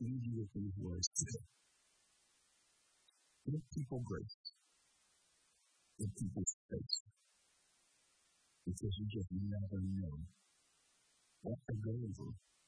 leave you with these words today. Give people grace. Give people space. Because you just never know what they're going through.